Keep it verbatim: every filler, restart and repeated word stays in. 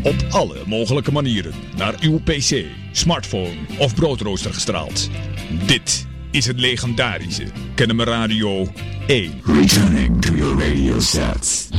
Op alle mogelijke manieren naar uw pc, smartphone of broodrooster gestraald. Dit is het legendarische Kennemer Radio één. Returning to your radio sets.